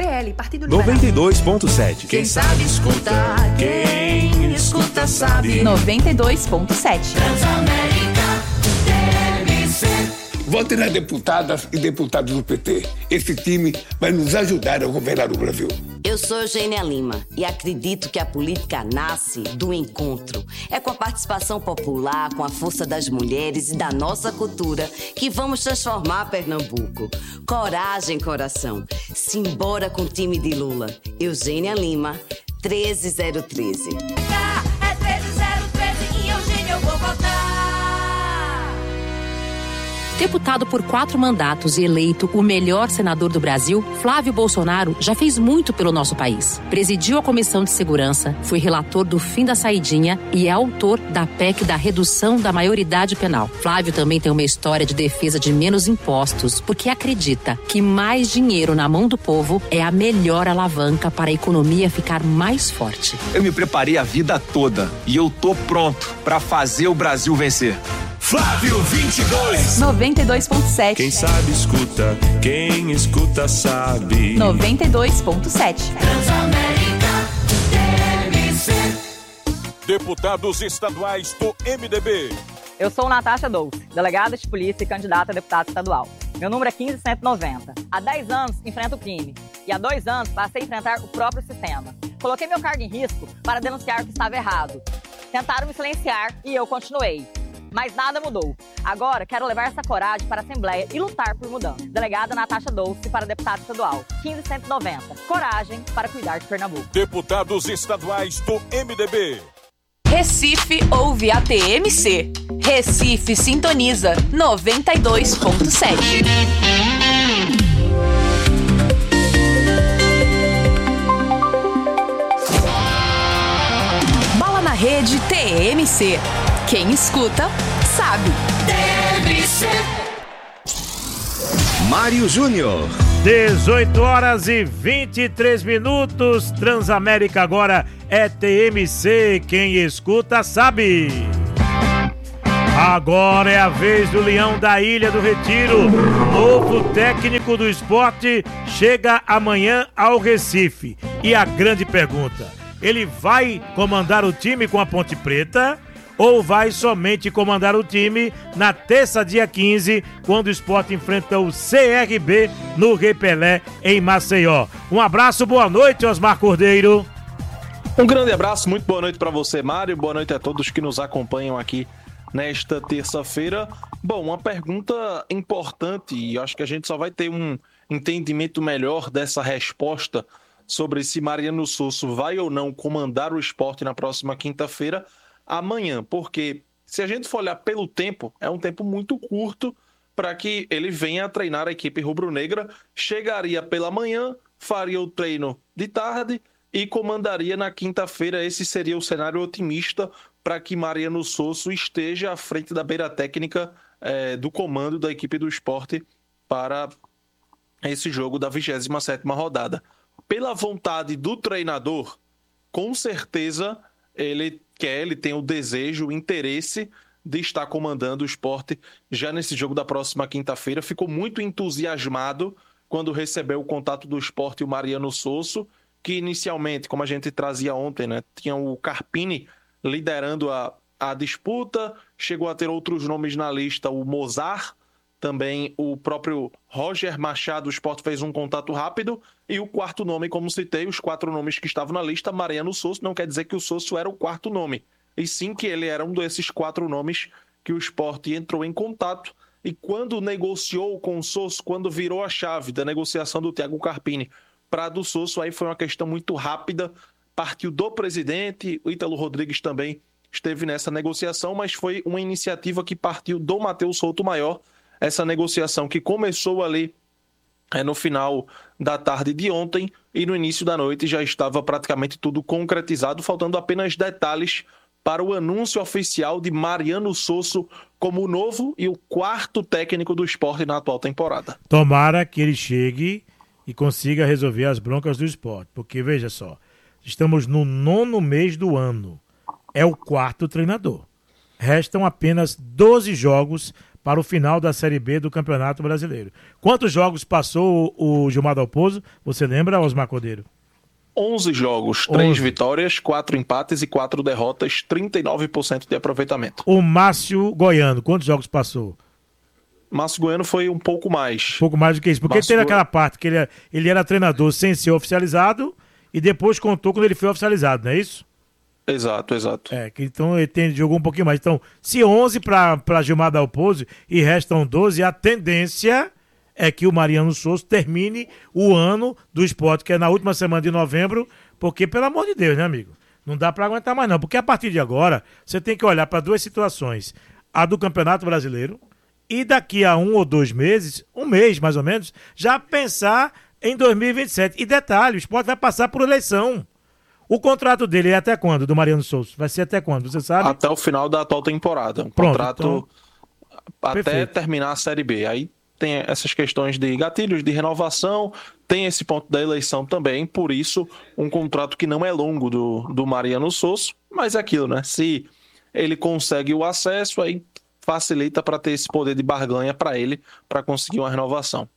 PL, Partido Liberal. 92.7. Quem sabe escuta, quem escuta sabe. 92.7. Transamérica, TMC. Vote nas deputadas e deputados do PT. Esse time vai nos ajudar a governar o Brasil. Eu sou Eugênia Lima e acredito que a política nasce do encontro. É com a participação popular, com a força das mulheres e da nossa cultura que vamos transformar Pernambuco. Coragem, coração. Simbora com o time de Lula. Eugênia Lima, 13013. É 13013 e Eugênia eu vou votar. Deputado por 4 mandatos e eleito o melhor senador do Brasil, Flávio Bolsonaro já fez muito pelo nosso país. Presidiu a Comissão de Segurança, foi relator do fim da saidinha e é autor da PEC da redução da maioridade penal. Flávio também tem uma história de defesa de menos impostos, porque acredita que mais dinheiro na mão do povo é a melhor alavanca para a economia ficar mais forte. Eu me preparei a vida toda e eu tô pronto para fazer o Brasil vencer. Flávio 22. 92.7. Quem sabe escuta, quem escuta sabe. 92.7. Transamérica, TMC. Deputados estaduais do MDB. Eu sou Natasha Dolce, delegada de polícia e candidata a deputada estadual. Meu número é 15190. Há 10 anos enfrento o crime e há 2 anos passei a enfrentar o próprio sistema. Coloquei meu cargo em risco para denunciar o que estava errado. Tentaram me silenciar e eu continuei. Mas nada mudou. Agora quero levar essa coragem para a Assembleia e lutar por mudança. Delegada Natasha Dolce para deputada estadual, 15190. Coragem para cuidar de Pernambuco. Deputados estaduais do MDB. Recife ouve a TMC. Recife sintoniza 92.7. Bola na rede TMC. Quem escuta, sabe. TMC. Mário Júnior. 18 horas e 23 minutos. Transamérica agora é TMC. Quem escuta, sabe. Agora é a vez do Leão da Ilha do Retiro. Novo técnico do esporte chega amanhã ao Recife. E a grande pergunta: ele vai comandar o time com a Ponte Preta ou vai somente comandar o time na terça, dia 15, quando o Sport enfrenta o CRB no Rei Pelé, em Maceió? Um abraço, boa noite, Osmar Cordeiro. Um grande abraço, muito boa noite para você, Mário. Boa noite a todos que nos acompanham aqui nesta terça-feira. Bom, uma pergunta importante, e acho que a gente só vai ter um entendimento melhor dessa resposta sobre se Mariano Sosso vai ou não comandar o Sport na próxima quinta-feira, amanhã, porque se a gente for olhar pelo tempo, é um tempo muito curto para que ele venha a treinar a equipe rubro-negra, chegaria pela manhã, faria o treino de tarde e comandaria na quinta-feira. Esse seria o cenário otimista para que Mariano Sosso esteja à frente da beira técnica do comando da equipe do Sport para esse jogo da 27ª rodada. Pela vontade do treinador, com certeza ele tem o desejo, o interesse de estar comandando o Sport já nesse jogo da próxima quinta-feira. Ficou muito entusiasmado quando recebeu o contato do Sport e o Mariano Sosso, que inicialmente, como a gente trazia ontem, né, tinha o Carpini liderando a disputa, chegou a ter outros nomes na lista, o Mozart, também o próprio Roger Machado. O Sport fez um contato rápido, e o quarto nome, como citei, os 4 nomes que estavam na lista, Mariano Sosso, não quer dizer que o Sosso era o quarto nome, e sim que ele era um desses 4 nomes que o Sport entrou em contato. E quando negociou com o Sosso, quando virou a chave da negociação do Thiago Carpini para a do Sosso, aí foi uma questão muito rápida, partiu do presidente, o Ítalo Rodrigues também esteve nessa negociação, mas foi uma iniciativa que partiu do Matheus Souto Maior, essa negociação que começou ali no final da tarde de ontem, e no início da noite já estava praticamente tudo concretizado, faltando apenas detalhes para o anúncio oficial de Mariano Sosso como o novo e o quarto técnico do Sport na atual temporada. Tomara que ele chegue e consiga resolver as broncas do Sport, porque veja só, estamos no 9º mês do ano, é o quarto treinador. restam apenas 12 jogos para o final da Série B do Campeonato Brasileiro. Quantos jogos passou o Gilmar Dalpozo? Você lembra, Osmar Cordeiro? 11 jogos, 3 vitórias, 4 empates e 4 derrotas, 39% de aproveitamento. O Márcio Goiano, quantos jogos passou? Márcio Goiano foi um pouco mais. Um pouco mais do que isso, porque teve aquela parte que ele era treinador sem ser oficializado e depois contou quando ele foi oficializado, não é isso? Exato. Então ele jogou um pouquinho mais. Então, se 11 para Gilmar Dalpozo e restam 12, a tendência é que o Mariano Souza termine o ano do Sport, que é na última semana de novembro, porque, pelo amor de Deus, né, amigo? Não dá para aguentar mais não, porque a partir de agora, você tem que olhar para duas situações. A do Campeonato Brasileiro e daqui a 1 ou 2 meses, um mês mais ou menos, já pensar em 2027. E detalhe, o Sport vai passar por eleição. O contrato dele é até quando, do Mariano Souza? Vai ser até quando, você sabe? Até o final da atual temporada. Um Pronto, contrato então, até perfeito. Terminar a Série B. Aí tem essas questões de gatilhos, de renovação, tem esse ponto da eleição também, por isso um contrato que não é longo do Mariano Souza, mas é aquilo, né? Se ele consegue o acesso, aí facilita para ter esse poder de barganha para ele, para conseguir uma renovação.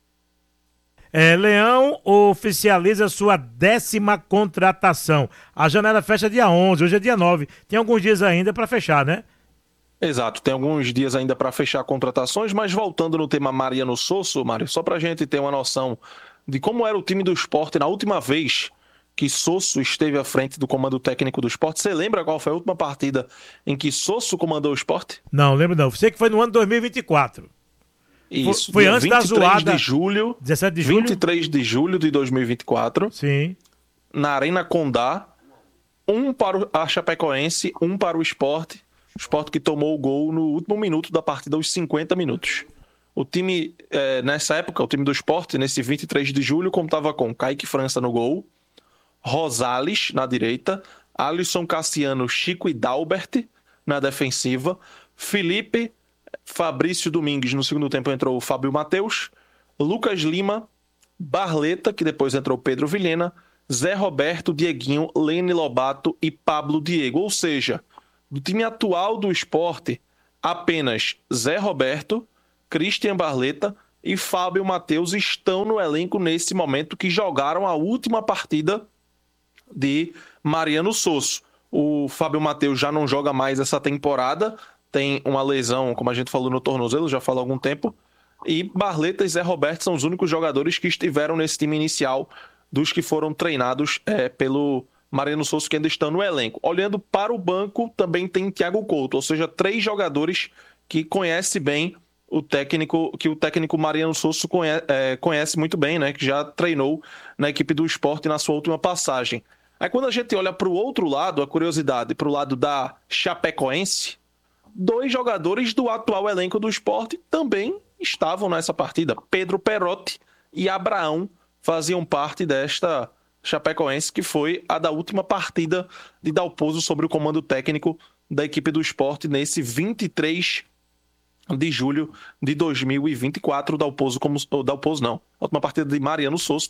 Leão oficializa sua 10ª contratação. A janela fecha dia 11, hoje é dia 9. Tem alguns dias ainda para fechar, né? Exato, tem alguns dias ainda para fechar contratações, mas voltando no tema Mariano Souza, Mário, só para a gente ter uma noção de como era o time do Sport na última vez que Souza esteve à frente do comando técnico do Sport. Você lembra qual foi a última partida em que Souza comandou o Sport? Não, lembro não. Sei que foi no ano 2024. Isso. Foi antes da zoada. 17 de julho? 23 de julho de 2024. Sim. Na Arena Condá. Um para a Chapecoense, um para o Sport. O Sport que tomou o gol no último minuto da partida, aos 50 minutos. O time, nessa época, o time do Sport, nesse 23 de julho, contava com Kaique França no gol, Rosales na direita, Alisson Cassiano, Chico e Dalbert na defensiva, Felipe, Fabrício Domingues, no segundo tempo entrou o Fábio Matheus, Lucas Lima, Barleta, que depois entrou Pedro Vilhena, Zé Roberto, Dieguinho, Lene Lobato e Pablo Diego. Ou seja, do time atual do Sport, apenas Zé Roberto, Christian Barleta e Fábio Matheus estão no elenco nesse momento, que jogaram a última partida de Mariano Souza. O Fábio Matheus já não joga mais essa temporada, tem uma lesão, como a gente falou, no tornozelo, já fala há algum tempo, e Barleta e Zé Roberto são os únicos jogadores que estiveram nesse time inicial dos que foram treinados pelo Mariano Souza, que ainda estão no elenco. Olhando para o banco, também tem Thiago Couto, ou seja, 3 jogadores que conhece bem o técnico Mariano Souza conhece muito bem, né? Que já treinou na equipe do Sport na sua última passagem. Aí quando a gente olha para o outro lado, a curiosidade, para o lado da Chapecoense, 2 jogadores do atual elenco do Sport também estavam nessa partida. Pedro Perotti e Abraão faziam parte desta Chapecoense, que foi a da última partida de Dalpozo sobre o comando técnico da equipe do Sport nesse 23 de julho de 2024. A última partida de Mariano Souza,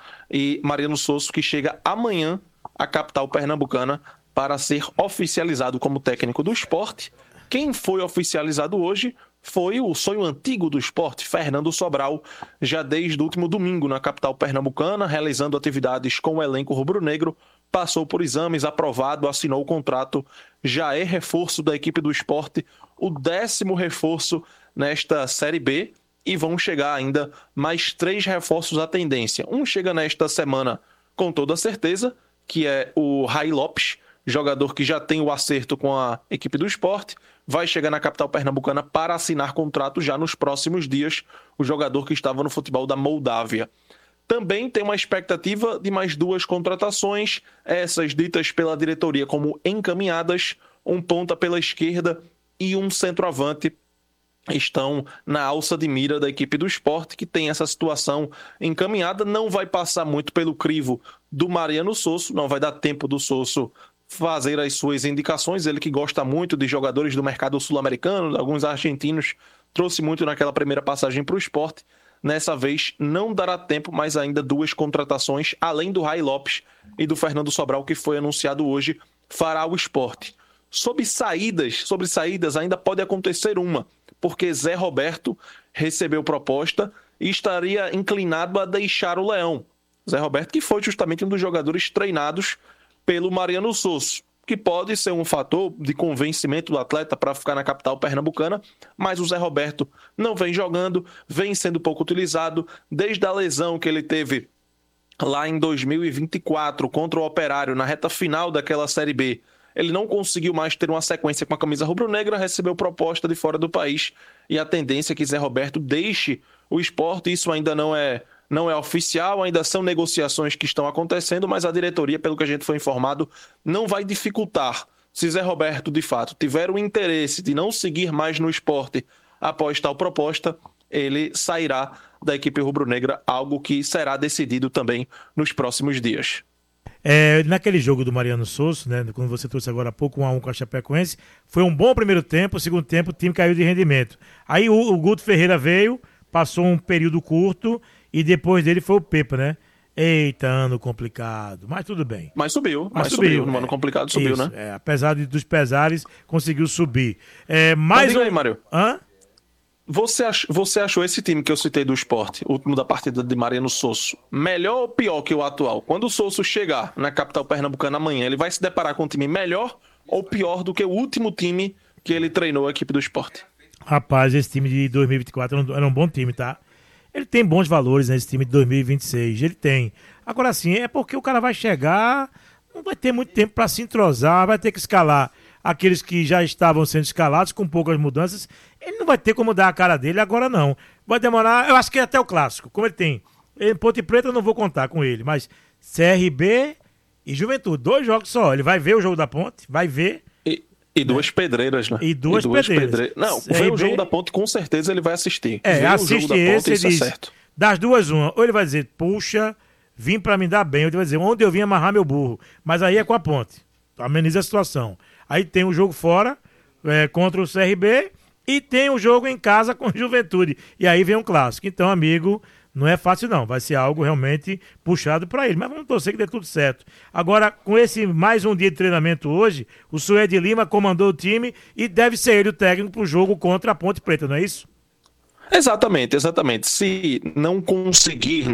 e Mariano Souza, que chega amanhã à capital pernambucana para ser oficializado como técnico do Sport. Quem foi oficializado hoje foi o sonho antigo do Sport, Fernando Sobral, já desde o último domingo na capital pernambucana, realizando atividades com o elenco rubro-negro, passou por exames, aprovado, assinou o contrato, já é reforço da equipe do Sport, o 10º reforço nesta Série B, e vão chegar ainda mais 3 reforços à tendência. Um chega nesta semana com toda certeza, que é o Rai Lopes, jogador que já tem o acerto com a equipe do Sport, vai chegar na capital pernambucana para assinar contrato já nos próximos dias, o jogador que estava no futebol da Moldávia. Também tem uma expectativa de mais 2 contratações, essas ditas pela diretoria como encaminhadas, um ponta pela esquerda e um centroavante estão na alça de mira da equipe do Sport, que tem essa situação encaminhada. Não vai passar muito pelo crivo do Mariano Souza, não vai dar tempo do Souza fazer as suas indicações, ele que gosta muito de jogadores do mercado sul-americano, alguns argentinos, trouxe muito naquela primeira passagem para o Sport. Nessa vez não dará tempo, mas ainda 2 contratações, além do Rai Lopes e do Fernando Sobral, que foi anunciado hoje, fará o Sport. Sobre saídas ainda pode acontecer uma, porque Zé Roberto recebeu proposta e estaria inclinado a deixar o Leão. Zé Roberto, que foi justamente um dos jogadores treinados pelo Mariano Sosso, que pode ser um fator de convencimento do atleta para ficar na capital pernambucana, mas o Zé Roberto não vem jogando, vem sendo pouco utilizado, desde a lesão que ele teve lá em 2024 contra o Operário, na reta final daquela Série B. Ele não conseguiu mais ter uma sequência com a camisa rubro-negra, recebeu proposta de fora do país e a tendência é que Zé Roberto deixe o Sport. Isso ainda não é oficial, ainda são negociações que estão acontecendo, mas a diretoria, pelo que a gente foi informado, não vai dificultar. Se Zé Roberto, de fato, tiver o interesse de não seguir mais no Sport após tal proposta, ele sairá da equipe rubro-negra, algo que será decidido também nos próximos dias. Naquele jogo do Mariano Sosso, né, quando você trouxe agora há pouco 1-1 com a Chapecoense, foi um bom primeiro tempo, segundo tempo o time caiu de rendimento. Aí o Guto Ferreira veio, passou um período curto e depois dele foi o Pepa, né? Eita, ano complicado, mas tudo bem. Mas subiu. No ano complicado subiu, isso, né? Apesar dos pesares, conseguiu subir. Mas diga aí, Mário. Hã? Você achou esse time que eu citei do Sport, o último da partida de Mariano Sosso, melhor ou pior que o atual? Quando o Sosso chegar na capital pernambucana amanhã, ele vai se deparar com um time melhor ou pior do que o último time que ele treinou a equipe do Sport? Rapaz, esse time de 2024 era um bom time, tá? Ele tem bons valores nesse time de 2026, ele tem. Agora sim, é porque o cara vai chegar, não vai ter muito tempo para se entrosar, vai ter que escalar aqueles que já estavam sendo escalados com poucas mudanças. Ele não vai ter como dar a cara dele agora não. Vai demorar, eu acho que até o clássico, como ele tem. Ponte Preta eu não vou contar com ele, mas CRB e Juventude, 2 jogos só. Ele vai ver o jogo da Ponte, vai ver. E duas pedreiras, né? E duas pedreiras. Não, ver o jogo da Ponte, com certeza ele vai assistir. Assiste o jogo da Ponte, esse, isso diz, é certo. Das duas, uma. Ou ele vai dizer, puxa, vim pra me dar bem. Ou ele vai dizer, onde eu vim amarrar meu burro. Mas aí é com a Ponte. Ameniza a situação. Aí tem o jogo fora, contra o CRB, e tem o jogo em casa com a Juventude. E aí vem um clássico. Então, amigo, não é fácil não. Vai ser algo realmente puxado para ele. Mas vamos torcer que dê tudo certo. Agora, com esse mais um dia de treinamento hoje, o Suede Lima comandou o time e deve ser ele o técnico para o jogo contra a Ponte Preta, não é isso? Exatamente. Se não conseguir